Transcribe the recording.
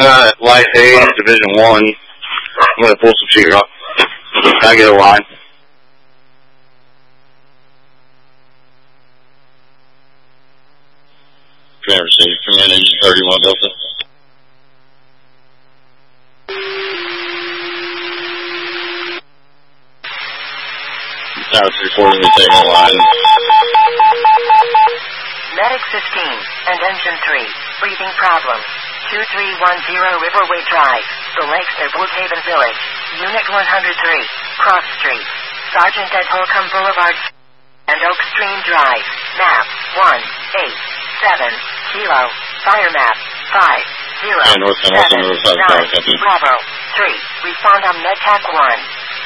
Light A, Division 1. I'm going to pull some sheetrock. Can I get a line? Command received. Command Engine 31 Delta. Tower 340, we take a line. Medic 15 and Engine 3, breathing problem. 2310 Riverway Drive, The Lakes near Woodhaven Village, Unit 103, Cross Street, Sergeant at Holcomb Boulevard, and Oak Stream Drive, map 187, Kilo, fire map 50, North 7, 9, Bravo, 3, respond on MedTac 1.